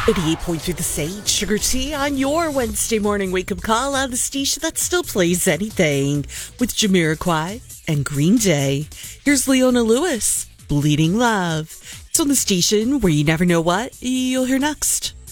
88.3 The Sage, Sugar Tea on your Wednesday morning wake-up call on the station that still plays anything with Jamiroquai and Green Day. Here's Leona Lewis, Bleeding Love. It's on the station where you never know what you'll hear next.